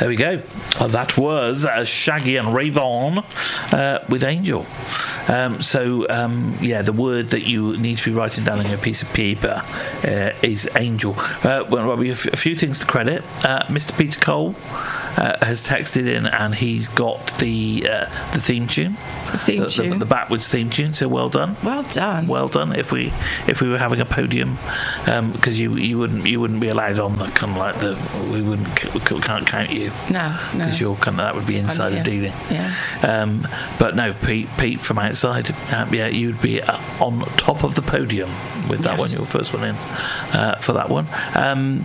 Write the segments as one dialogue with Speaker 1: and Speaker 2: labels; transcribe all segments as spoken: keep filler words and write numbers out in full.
Speaker 1: There we go. Uh, that was uh, Shaggy and Rayvon uh, with Angel. Um, so, um, yeah, the word that you need to be writing down on your piece of paper uh, is Angel. Uh, well, we have a few things to credit. Uh, Mister Peter Cole uh, has texted in, and he's got the uh, the theme tune.
Speaker 2: The theme
Speaker 1: the,
Speaker 2: tune.
Speaker 1: The, the backwards theme tune, so well done.
Speaker 2: Well done.
Speaker 1: Well done. If we if we were having a podium, because um, you you wouldn't you wouldn't be allowed on the kind of like the we wouldn't we can't count you.
Speaker 2: No, no.
Speaker 1: Because you're kind of that would be insider
Speaker 2: yeah.
Speaker 1: dealing.
Speaker 2: Yeah.
Speaker 1: Um, but no, Pete Pete from outside, um, yeah, you'd be uh, on top of the podium with that
Speaker 2: Yes.
Speaker 1: one. Your first one in uh, for that one. Um,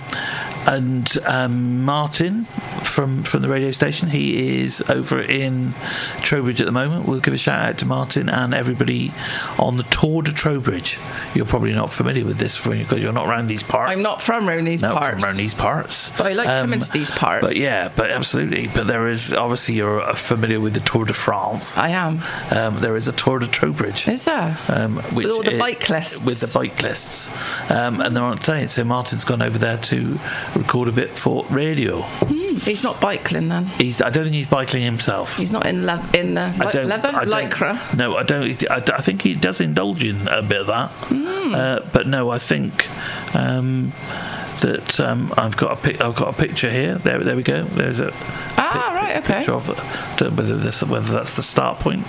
Speaker 1: And um, Martin from, from the radio station, he is over in Trowbridge at the moment. We'll give a shout out to Martin and everybody on the Tour de Trowbridge. You're probably not familiar with this because you're not around these parts.
Speaker 2: I'm not from around these
Speaker 1: no,
Speaker 2: parts.
Speaker 1: from around these parts.
Speaker 2: But I like
Speaker 1: um,
Speaker 2: coming to these parts.
Speaker 1: But yeah, but absolutely. But there is, obviously, you're uh, familiar with the Tour de France.
Speaker 2: I am.
Speaker 1: Um, there is a Tour de Trowbridge.
Speaker 2: Is there?
Speaker 1: Um, which
Speaker 2: with all the
Speaker 1: it,
Speaker 2: bike lists.
Speaker 1: With the bike lists. Um, and they're on today. So Martin's gone over there to record a bit for radio.
Speaker 2: Mm, he's not bicycling then.
Speaker 1: He's. I don't think he's bicycling himself.
Speaker 2: He's not in le- in uh,
Speaker 1: I
Speaker 2: le-
Speaker 1: don't,
Speaker 2: leather,
Speaker 1: I don't,
Speaker 2: lycra.
Speaker 1: No, I don't. I, I think he does indulge in a bit of that. Mm. Uh, but no, I think um, that um, I've got a pic- I've got a picture here. There, there we go. There's a
Speaker 2: ah, pi- right, okay.
Speaker 1: Picture of it. I don't know whether this whether that's the start point.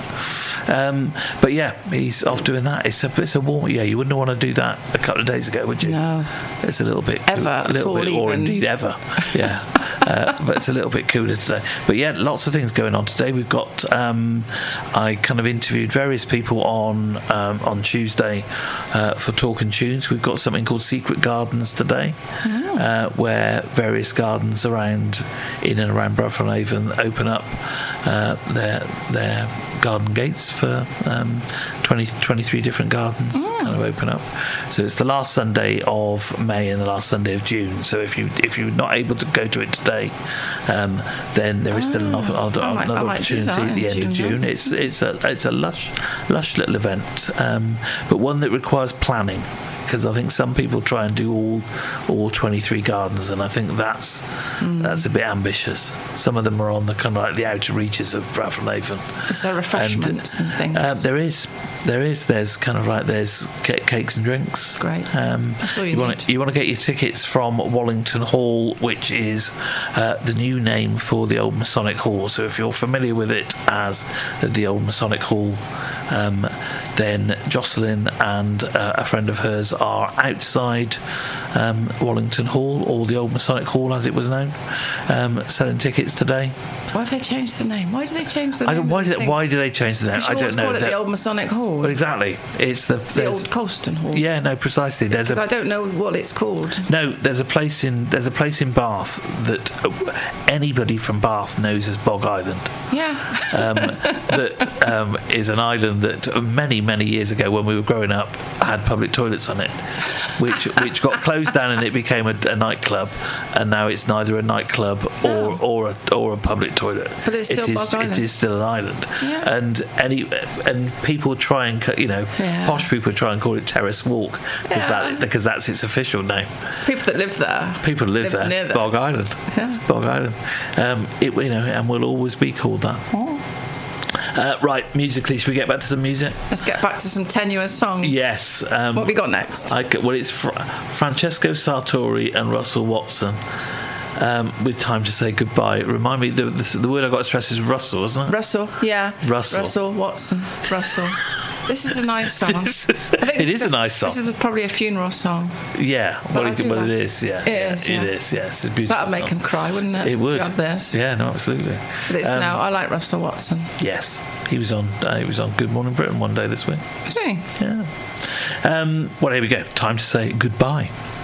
Speaker 1: Um, but yeah, he's off doing that. It's a it's a warm. Yeah, you wouldn't want to do that a couple of days ago, would you?
Speaker 2: No.
Speaker 1: It's a little bit
Speaker 2: ever
Speaker 1: a little bit, or
Speaker 2: even.
Speaker 1: indeed ever. Yeah. Uh, but it's a little bit cooler today. But yeah, lots of things going on today. We've got. Um, I kind of interviewed various people on um, on Tuesday uh, for Talk and Tunes. We've got something called Secret Gardens today, oh. uh, where various gardens around in and around Bradford-on-Avon open up uh, their their garden gates for um, twenty, twenty-three different gardens oh. kind of open up. So it's the last Sunday of May and the last Sunday of June. So if you if you're not able to go to it today, um, then there is still an, another,
Speaker 2: I might,
Speaker 1: another
Speaker 2: I might
Speaker 1: opportunity at the end
Speaker 2: June,
Speaker 1: of June.
Speaker 2: Yeah.
Speaker 1: It's it's a it's a lush lush little event, um, but one that requires planning. Because I think some people try and do all all twenty-three gardens, and I think that's mm. that's a bit ambitious. Some of them are on the kind of like the outer reaches of Bradford-on-Avon.
Speaker 2: Is there refreshments and, and things?
Speaker 1: Uh, there is, there is. There's kind of like there's cakes and drinks.
Speaker 2: Great.
Speaker 1: Um,
Speaker 2: that's all you,
Speaker 1: you
Speaker 2: need.
Speaker 1: want to, you want to get your tickets from Wallington Hall, which is uh, the new name for the old Masonic Hall. So if you're familiar with it as the old Masonic Hall, um, then Jocelyn and uh, a friend of hers are outside um, Wallington Hall, or the old Masonic Hall as it was known, um, selling tickets today.
Speaker 2: Why have they changed the name? Why do they change the name?
Speaker 1: I don't, why, do they, why do they change the name? I don't know.
Speaker 2: Call it the old Masonic Hall.
Speaker 1: Well, exactly. It's the,
Speaker 2: the old Colston Hall.
Speaker 1: Yeah, no, precisely. There's
Speaker 2: because
Speaker 1: a,
Speaker 2: I don't know what it's called.
Speaker 1: No, there's a place in there's a place in Bath that uh, anybody from Bath knows as Bog Island.
Speaker 2: Yeah.
Speaker 1: um, that um, is an island that many many years ago, when we were growing up, had public toilets on it, which which got closed down and it became a, a nightclub, and now it's neither a nightclub or
Speaker 2: oh.
Speaker 1: or a, or a public toilet.
Speaker 2: But it's still
Speaker 1: it is,
Speaker 2: Bog Island.
Speaker 1: It is still an island.
Speaker 2: Yeah.
Speaker 1: And any and people try and you know
Speaker 2: yeah.
Speaker 1: posh people try and call it Terrace Walk because
Speaker 2: yeah.
Speaker 1: that because that's its official name.
Speaker 2: People that live there.
Speaker 1: People live, live there.
Speaker 2: Near
Speaker 1: it's Bog Island.
Speaker 2: Yeah.
Speaker 1: It's Bog Island. Um, it you know and will always be called that.
Speaker 2: Oh.
Speaker 1: Uh, right, musically, should we get back to some music?
Speaker 2: Let's get back to some tenuous songs.
Speaker 1: Yes. Um,
Speaker 2: what have we got next?
Speaker 1: I, well, it's Fr- Francesco Sartori and Russell Watson. Um, with Time to Say Goodbye. Remind me, the, the, the word I got to stress is Russell, isn't it?
Speaker 2: Russell, yeah.
Speaker 1: Russell.
Speaker 2: Russell Watson. Russell. This is a nice song.
Speaker 1: Is,
Speaker 2: I think
Speaker 1: it is a, a nice song.
Speaker 2: This is probably a funeral song.
Speaker 1: Yeah, well, it, well
Speaker 2: like
Speaker 1: it is. Yeah,
Speaker 2: it
Speaker 1: yeah,
Speaker 2: is. Yeah.
Speaker 1: It is. Yes, it's a beautiful.
Speaker 2: That'd make
Speaker 1: song.
Speaker 2: him cry, wouldn't it?
Speaker 1: It would.
Speaker 2: If you had this.
Speaker 1: Yeah, no, absolutely.
Speaker 2: But it's
Speaker 1: um,
Speaker 2: now. I like Russell Watson.
Speaker 1: Yes, he was on. Uh, he was on Good Morning Britain one day this week.
Speaker 2: Was he?
Speaker 1: Yeah. Um, well, here we go. Time to say goodbye.